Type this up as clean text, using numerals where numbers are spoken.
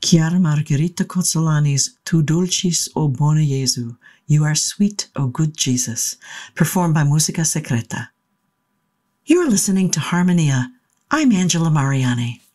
Chiara Margherita Cozzolani's Tu Dulcis, O Bone Jesu, You Are Sweet, O Good Jesus, performed by Musica Secreta. You're listening to Harmonia. I'm Angela Mariani.